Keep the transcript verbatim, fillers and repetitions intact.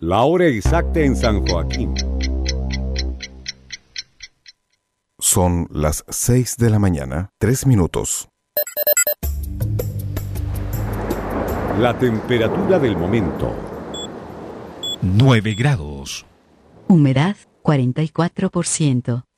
La hora exacta en San Joaquín. Son las seis de la mañana, tres minutos. La temperatura del momento. nueve grados. Humedad cuarenta y cuatro por ciento.